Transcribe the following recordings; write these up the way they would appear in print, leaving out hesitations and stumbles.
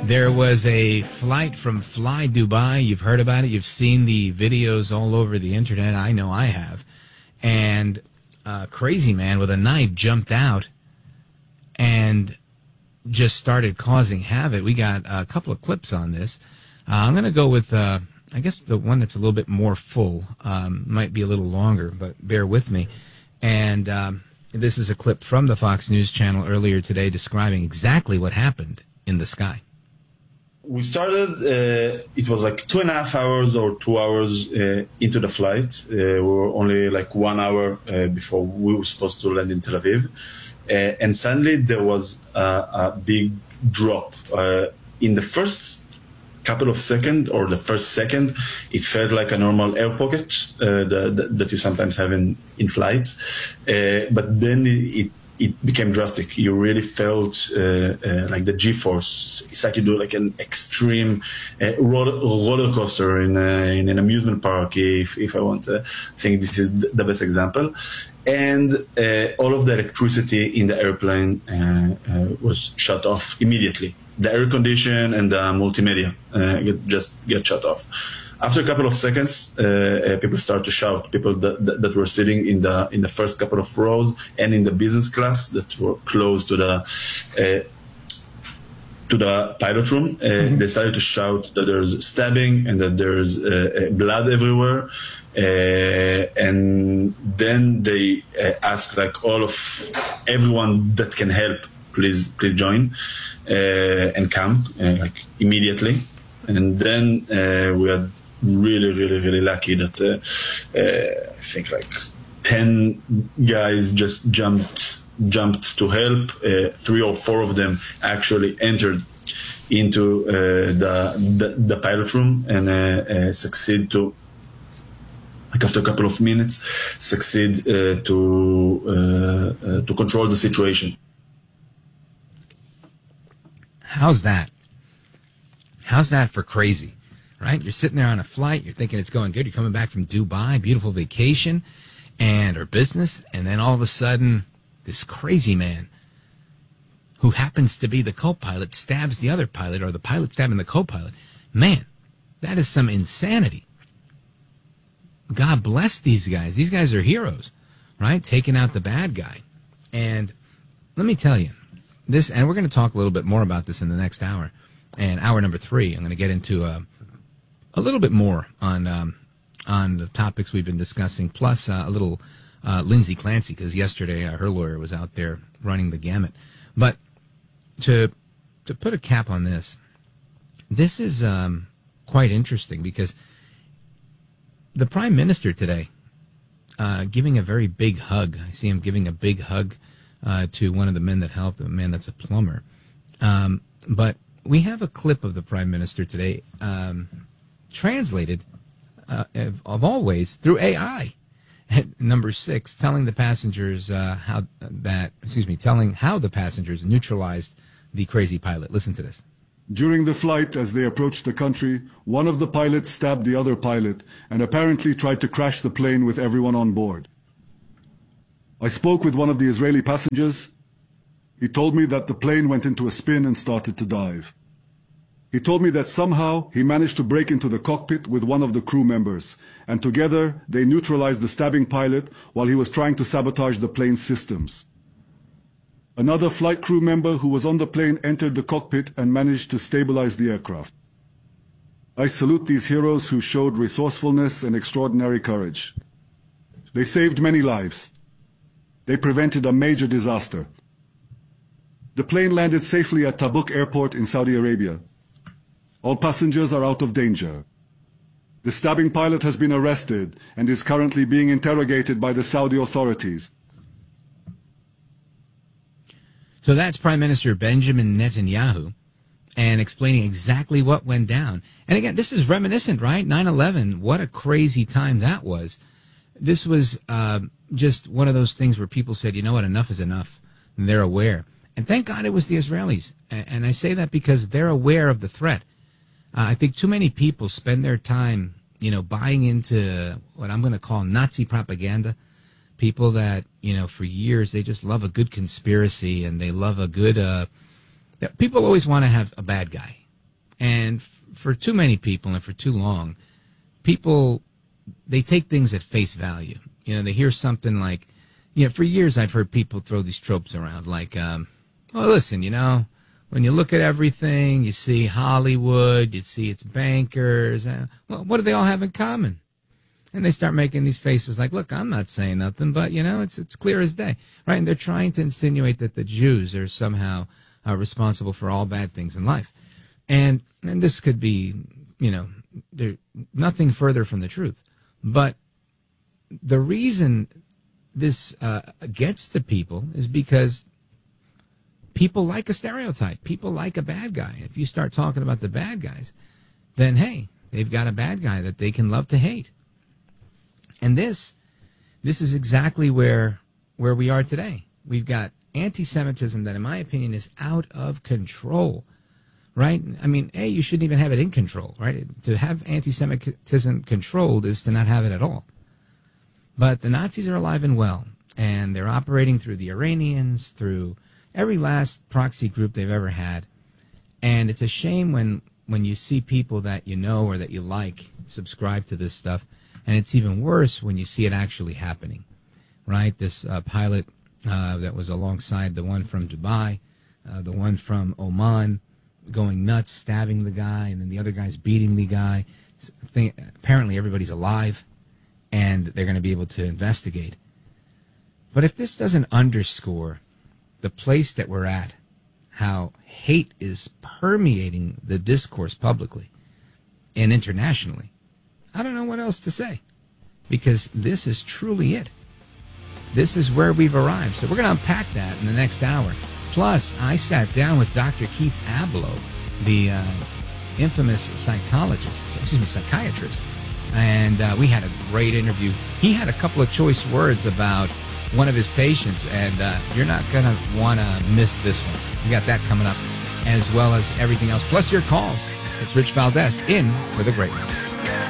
There was a flight from Fly Dubai. You've heard about it. You've seen the videos all over the internet. I know I have. And a crazy man with a knife jumped out and just started causing havoc. We got a couple of clips on this. I'm going to go with, I guess, the one that's a little bit more full. Might be a little longer, but bear with me. And this is a clip from the Fox News channel earlier today describing exactly what happened in the sky. We started, it was like 2.5 hours or 2 hours into the flight. We were only like 1 hour before we were supposed to land in Tel Aviv. And suddenly there was a big drop. In the first couple of seconds, or the first second, it felt like a normal air pocket that you sometimes have in flights. But then it became drastic. You really felt like the G-force. It's like you do like an extreme roller coaster in an amusement park, if I want to think this is the best example. And all of the electricity in the airplane was shut off immediately. The air condition and the multimedia just get shut off. After a couple of seconds, people start to shout. People that were sitting in the first couple of rows and in the business class that were close to the pilot room, they started to shout that there's stabbing and that there's blood everywhere. And then they asked like everyone that can help, please join and come like immediately. And then we had really lucky that I think like 10 guys just jumped to help. 3 or 4 of them actually entered into the pilot room and succeed to, like after a couple of minutes, succeed to control the situation. How's that? How's that for crazy? Right? You're sitting there on a flight. You're thinking it's going good. You're coming back from Dubai, beautiful vacation or business. And then all of a sudden, this crazy man who happens to be the co-pilot stabs the other pilot, or the pilot stabbing the co-pilot. Man, that is some insanity. God bless these guys. These guys are heroes, right? Taking out the bad guy. And let me tell you, this, and we're going to talk a little bit more about this in the next hour. And hour number 3, I'm going to get into a little bit more on the topics we've been discussing, plus a little Lindsay Clancy, because yesterday her lawyer was out there running the gamut. But to put a cap on this is quite interesting, because the Prime Minister today giving a very big hug. I see him giving a big hug to one of the men that helped, a man that's a plumber. But we have a clip of the Prime Minister today translated, of all ways, through AI. Number 6, telling the passengers how the passengers neutralized the crazy pilot. Listen to this. During the flight, as they approached the country, one of the pilots stabbed the other pilot and apparently tried to crash the plane with everyone on board. I spoke with one of the Israeli passengers. He told me that the plane went into a spin and started to dive. He told me that somehow he managed to break into the cockpit with one of the crew members, and together they neutralized the stabbing pilot while he was trying to sabotage the plane's systems. Another flight crew member who was on the plane entered the cockpit and managed to stabilize the aircraft. I salute these heroes who showed resourcefulness and extraordinary courage. They saved many lives. They prevented a major disaster. The plane landed safely at Tabuk Airport in Saudi Arabia. All passengers are out of danger. The stabbing pilot has been arrested and is currently being interrogated by the Saudi authorities. So that's Prime Minister Benjamin Netanyahu, and explaining exactly what went down. And again, this is reminiscent, right? 9/11, what a crazy time that was. This was just one of those things where people said, you know what, enough is enough. And they're aware. And thank God it was the Israelis. And I say that because they're aware of the threat. I think too many people spend their time, buying into what I'm going to call Nazi propaganda. People that, for years, they just love a good conspiracy, and they love a good, people always want to have a bad guy. And for too many people and for too long, people, they take things at face value. You know, they hear something like, for years I've heard people throw these tropes around like, well, listen, when you look at everything, you see Hollywood, you see its bankers. Well, what do they all have in common? And they start making these faces like, look, I'm not saying nothing, but, it's clear as day, right? And they're trying to insinuate that the Jews are somehow responsible for all bad things in life. And this could be, nothing further from the truth. But the reason this gets to people is because people like a stereotype. People like a bad guy. If you start talking about the bad guys, then, hey, they've got a bad guy that they can love to hate. And this is exactly where we are today. We've got anti-Semitism that, in my opinion, is out of control, right? I mean, you shouldn't even have it in control, right? To have anti-Semitism controlled is to not have it at all. But the Nazis are alive and well, and they're operating through the Iranians, through every last proxy group they've ever had. And it's a shame when you see people that you know or that you like subscribe to this stuff. And it's even worse when you see it actually happening, right? This pilot that was alongside the one from Dubai, the one from Oman, going nuts, stabbing the guy, and then the other guy's beating the guy. Apparently everybody's alive, and they're going to be able to investigate. But if this doesn't underscore the place that we're at, how hate is permeating the discourse publicly and internationally, I don't know what else to say, because this is truly it. This is where we've arrived. So we're going to unpack that in the next hour. Plus, I sat down with Dr. Keith Ablow, the infamous psychiatrist, and we had a great interview. He had a couple of choice words about one of his patients, and you're not going to want to miss this one. We got that coming up, as well as everything else, plus your calls. It's Rich Valdez in for the Great One.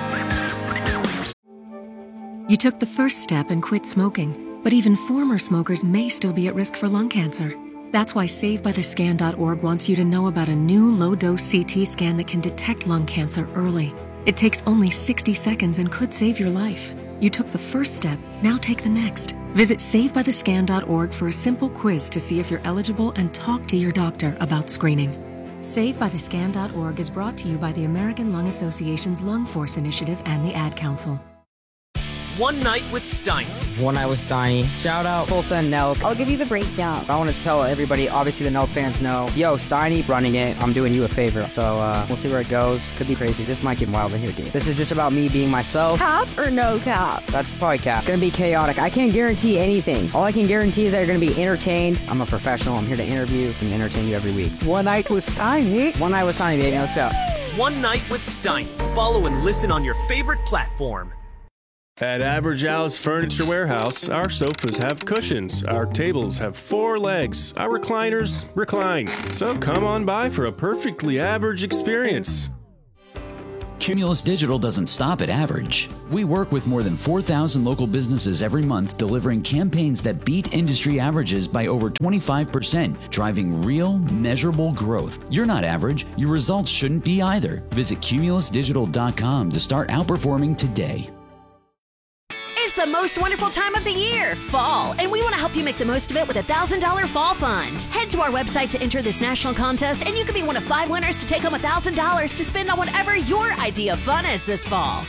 You took the first step and quit smoking, but even former smokers may still be at risk for lung cancer. That's why SaveByTheScan.org wants you to know about a new low-dose CT scan that can detect lung cancer early. It takes only 60 seconds and could save your life. You took the first step, now take the next. Visit SaveByTheScan.org for a simple quiz to see if you're eligible and talk to your doctor about screening. SaveByTheScan.org is brought to you by the American Lung Association's Lung Force Initiative and the Ad Council. One Night with Steiny. One Night with Steiny. Shout out Tulsa and Nelk. I'll give you the breakdown. I want to tell everybody, obviously the Nelk fans know, yo, Steiny running it, I'm doing you a favor. So we'll see where it goes. Could be crazy. This might get wild in here, dude. This is just about me being myself. Cap or no cap? That's probably cap. Gonna be chaotic. I can't guarantee anything. All I can guarantee is that you're gonna be entertained. I'm a professional. I'm here to interview and entertain you every week. One Night with Steiny. One Night with Steiny, baby. Let's go. One Night with Steiny. Follow and listen on your favorite platform. At Average Al's Furniture Warehouse, our sofas have cushions, our tables have 4 legs, our recliners recline. So come on by for a perfectly average experience. Cumulus Digital doesn't stop at average. We work with more than 4,000 local businesses every month, delivering campaigns that beat industry averages by over 25%, driving real, measurable growth. You're not average. Your results shouldn't be either. Visit cumulusdigital.com to start outperforming today. It's the most wonderful time of the year, fall, and we want to help you make the most of it with a $1,000 fall fund. Head to our website to enter this national contest, and you could be one of 5 winners to take home $1,000 to spend on whatever your idea of fun is this fall.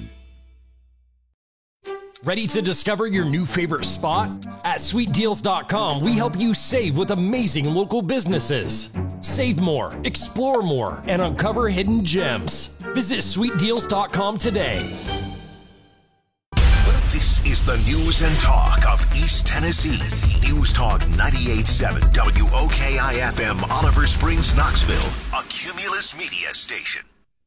Ready to discover your new favorite spot? At SweetDeals.com, we help you save with amazing local businesses. Save more, explore more, and uncover hidden gems. Visit SweetDeals.com today. This is the news and talk of East Tennessee. News Talk 98.7 WOKI-FM, Oliver Springs, Knoxville, a Cumulus Media station.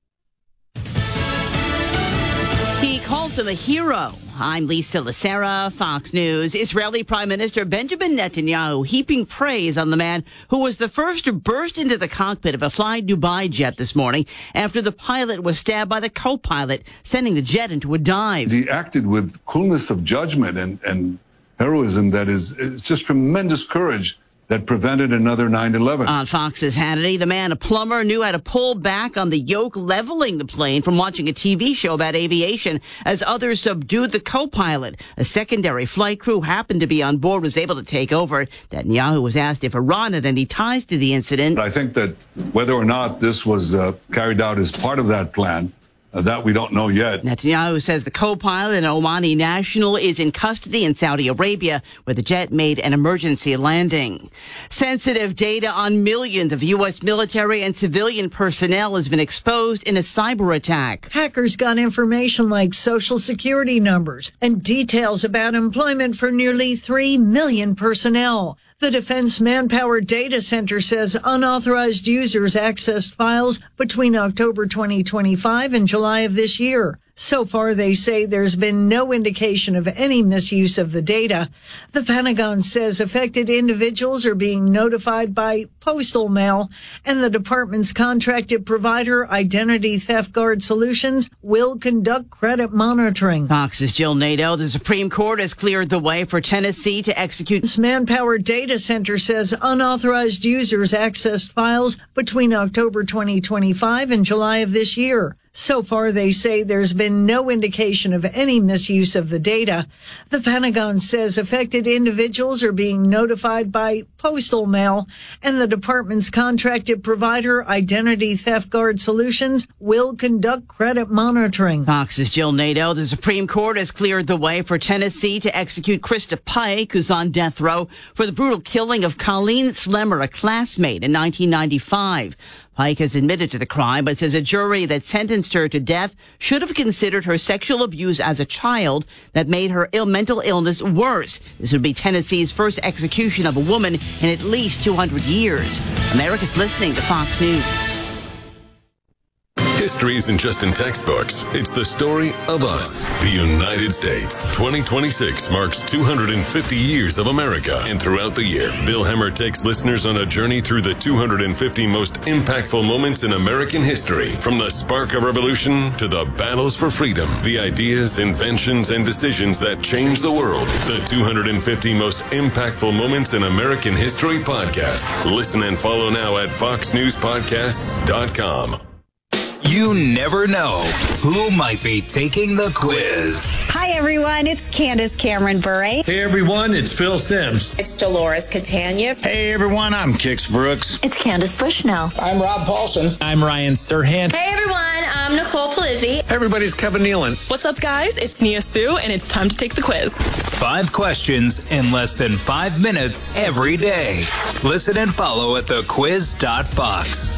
He calls him a hero. I'm Lisa Lacera, Fox News. Israeli Prime Minister Benjamin Netanyahu heaping praise on the man who was the first to burst into the cockpit of a Fly Dubai jet this morning after the pilot was stabbed by the co-pilot, sending the jet into a dive. He acted with coolness of judgment and heroism that is just tremendous courage that prevented another 9/11. On Fox's Hannity, the man, a plumber, knew how to pull back on the yoke leveling the plane from watching a TV show about aviation as others subdued the co-pilot. A secondary flight crew happened to be on board, was able to take over. Netanyahu was asked if Iran had any ties to the incident. I think that whether or not this was carried out as part of that plan, that we don't know yet. Netanyahu says the co-pilot, an Omani national, is in custody in Saudi Arabia, where the jet made an emergency landing. Sensitive data on millions of U.S. military and civilian personnel has been exposed in a cyber attack. Hackers got information like Social Security numbers and details about employment for nearly 3 million personnel. The Defense Manpower Data Center says unauthorized users accessed files between October 2025 and July of this year. So far, they say there's been no indication of any misuse of the data. The Pentagon says affected individuals are being notified by postal mail, and the department's contracted provider, Identity Theft Guard Solutions, will conduct credit monitoring. Fox's Jill Nato. The Supreme Court has cleared the way for Tennessee to execute. This Manpower Data Center says unauthorized users accessed files between October 2025 and July of this year. So far, they say there's been no indication of any misuse of the data. The Pentagon says affected individuals are being notified by postal mail, and the department's contracted provider, Identity Theft Guard Solutions, will conduct credit monitoring. Fox's Jill Nato. The Supreme Court has cleared the way for Tennessee to execute Krista Pike, who's on death row, for the brutal killing of Colleen Slemmer, a classmate, in 1995. Pike has admitted to the crime, but says a jury that sentenced her to death should have considered her sexual abuse as a child that made her mental illness worse. This would be Tennessee's first execution of a woman in at least 200 years. America's listening to Fox News. History isn't just in textbooks. It's the story of us, the United States. 2026 marks 250 years of America. And throughout the year, Bill Hemmer takes listeners on a journey through the 250 most impactful moments in American history. From the spark of revolution to the battles for freedom, the ideas, inventions, and decisions that changed the world. The 250 most impactful moments in American history podcast. Listen and follow now at foxnewspodcasts.com. You never know who might be taking the quiz. Hi, everyone. It's Candace Cameron Bure. Hey, everyone. It's Phil Sims. It's Dolores Catania. Hey, everyone. I'm Kix Brooks. It's Candace Bushnell. I'm Rob Paulson. I'm Ryan Serhant. Hey, everyone. I'm Nicole Palizzi. Hey, everybody. It's Kevin Nealon. What's up, guys? It's Nia Sue, and it's time to take the quiz. 5 questions in less than 5 minutes every day. Listen and follow at thequiz.fox.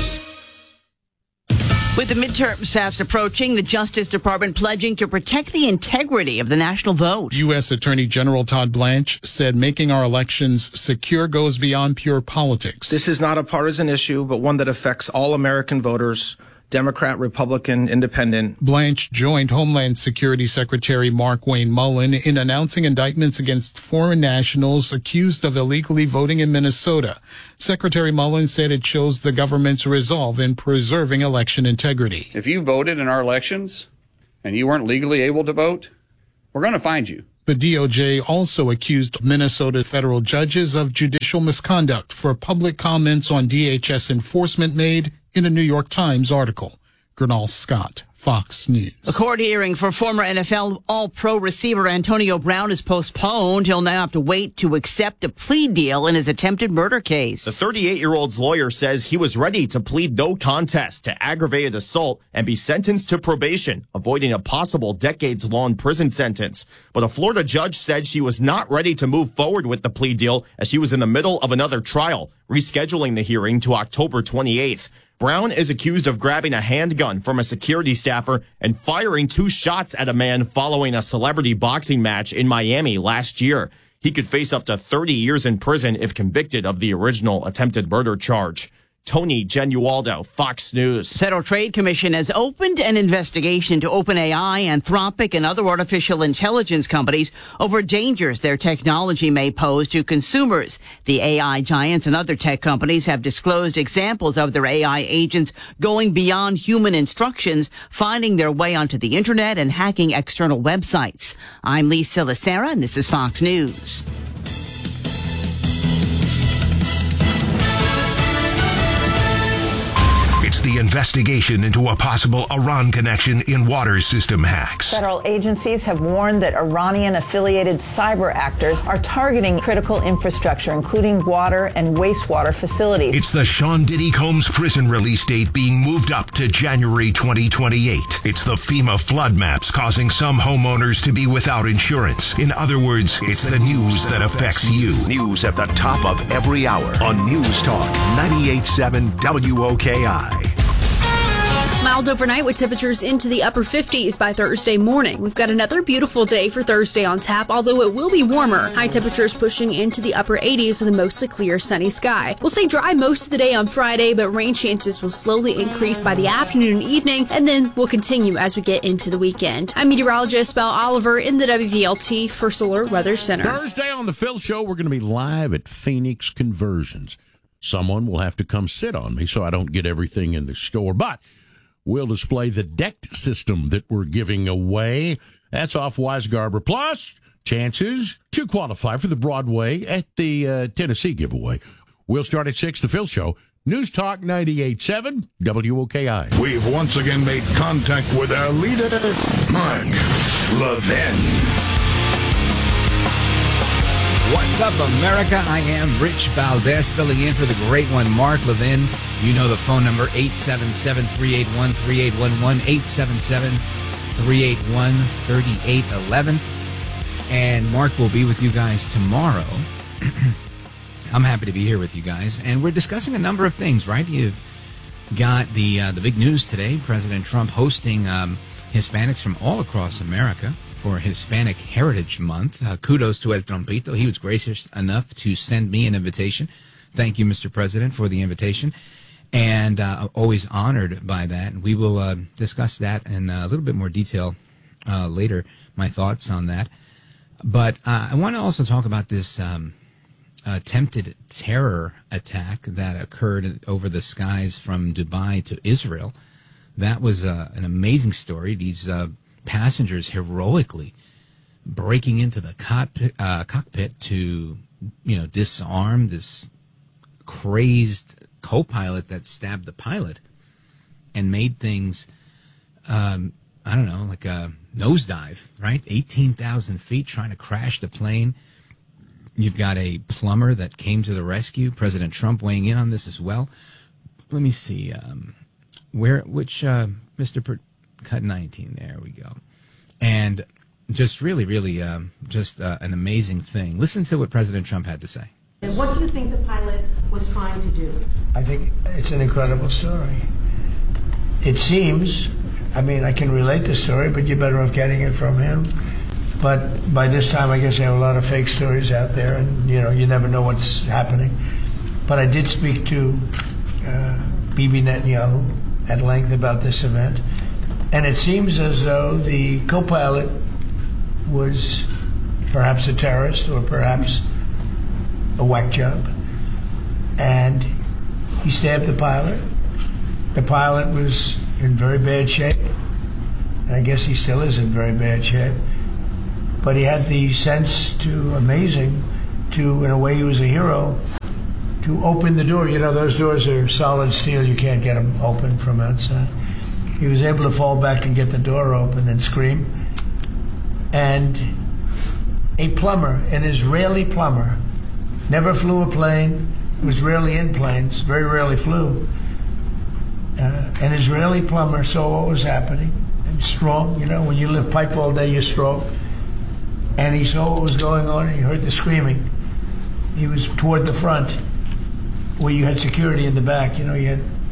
With the midterms fast approaching, the Justice Department pledging to protect the integrity of the national vote. U.S. Attorney General Todd Blanche said making our elections secure goes beyond pure politics. This is not a partisan issue, but one that affects all American voters, Democrat, Republican, Independent. Blanche joined Homeland Security Secretary Mark Wayne Mullen in announcing indictments against foreign nationals accused of illegally voting in Minnesota. Secretary Mullen said it shows the government's resolve in preserving election integrity. If you voted in our elections and you weren't legally able to vote, we're going to find you. The DOJ also accused Minnesota federal judges of judicial misconduct for public comments on DHS enforcement made in a New York Times article. Gernal Scott, Fox News. A court hearing for former NFL All-Pro receiver Antonio Brown is postponed. He'll now have to wait to accept a plea deal in his attempted murder case. The 38-year-old's lawyer says he was ready to plead no contest to aggravated assault and be sentenced to probation, avoiding a possible decades-long prison sentence. But a Florida judge said she was not ready to move forward with the plea deal as she was in the middle of another trial, rescheduling the hearing to October 28th. Brown is accused of grabbing a handgun from a security staffer and firing 2 shots at a man following a celebrity boxing match in Miami last year. He could face up to 30 years in prison if convicted of the original attempted murder charge. Tony Genualdo, Fox News. The Federal Trade Commission has opened an investigation into OpenAI, Anthropic, and other artificial intelligence companies over dangers their technology may pose to consumers. The AI giants and other tech companies have disclosed examples of their AI agents going beyond human instructions, finding their way onto the internet and hacking external websites. I'm Lisa Lacera, and this is Fox News. the investigation into a possible Iran connection in water system hacks. Federal agencies have warned that Iranian-affiliated cyber actors are targeting critical infrastructure, including water and wastewater facilities. It's the Sean Diddy Combs prison release date being moved up to January 2028. It's the FEMA flood maps causing some homeowners to be without insurance. In other words, it's the news that affects you. News at the top of every hour on News Talk 98.7 WOKI. Mild overnight with temperatures into the upper 50s by Thursday morning. We've got another beautiful day for Thursday on tap, although it will be warmer. High temperatures pushing into the upper 80s with a mostly clear sunny sky. We'll stay dry most of the day on Friday, but rain chances will slowly increase by the afternoon and evening, and then will continue as we get into the weekend. I'm meteorologist Belle Oliver in the WVLT First Alert Weather Center. Thursday on the Phil Show, we're going to be live at Phoenix Conversions. Someone will have to come sit on me so I don't get everything in the store, but we'll display the decked system that we're giving away. That's off Weisgarber. Plus, chances to qualify for the Broadway at the Tennessee giveaway. We'll start at 6, the Phil Show. News Talk 98.7 WOKI. We've once again made contact with our leader, Mark Levin. What's up, America? I am Rich Valdez, filling in for the great one, Mark Levin. You know the phone number, 877-381-3811, 877-381-3811. And Mark will be with you guys tomorrow. I'm happy to be here with you guys. And we're discussing a number of things, right? You've got the big news today, President Trump hosting Hispanics from all across America for Hispanic Heritage Month. Kudos to El Trompito. He was gracious enough to send me an invitation. Thank you, Mr. President, for the invitation. And always honored by that. We will discuss that in a little bit more detail later, my thoughts on that. But I want to also talk about this attempted terror attack that occurred over the skies from Dubai to Israel. That was an amazing story. These passengers heroically breaking into the cockpit to, disarm this crazed co-pilot that stabbed the pilot and made things, like a nosedive, right? 18,000 feet trying to crash the plane. You've got a plumber that came to the rescue. President Trump weighing in on this as well. Let me see. Mr. Cut 19, there we go. And just really, really, an amazing thing. Listen to what President Trump had to say. And what do you think the pilot was trying to do? I think it's an incredible story. It seems, I can relate the story, but you're better off getting it from him. But by this time, I guess there are a lot of fake stories out there, and, you never know what's happening. But I did speak to Bibi Netanyahu at length about this event. And it seems as though the co-pilot was perhaps a terrorist or perhaps a whack job. And he stabbed the pilot. The pilot was in very bad shape. And I guess he still is in very bad shape. But he had the sense in a way he was a hero, to open the door. Those doors are solid steel. You can't get them open from outside. He was able to fall back and get the door open and scream. And a plumber, an Israeli plumber, never flew a plane, was rarely in planes, very rarely flew. An Israeli plumber saw what was happening, and strong, when you lift pipe all day, you're strong. And he saw what was going on, and he heard the screaming. He was toward the front, where you had security in the back. You had